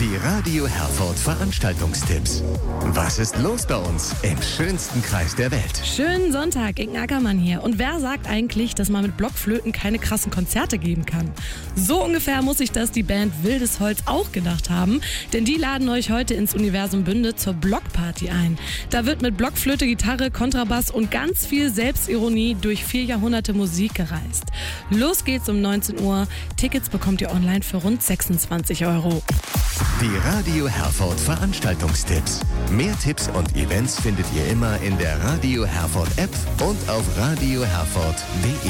Die Radio Herford Veranstaltungstipps. Was ist los bei uns im schönsten Kreis der Welt? Schönen Sonntag, Inken Ackermann hier. Und wer sagt eigentlich, dass man mit Blockflöten keine krassen Konzerte geben kann? So ungefähr muss sich das die Band Wildes Holz auch gedacht haben, denn die laden euch heute ins Universum Bünde zur Blockparty ein. Da wird mit Blockflöte, Gitarre, Kontrabass und ganz viel Selbstironie durch 4 Jahrhunderte Musik gereist. Los geht's um 19 Uhr. Tickets bekommt ihr online für rund 26 €. Die Radio Herford Veranstaltungstipps. Mehr Tipps und Events findet ihr immer in der Radio Herford App und auf radioherford.de.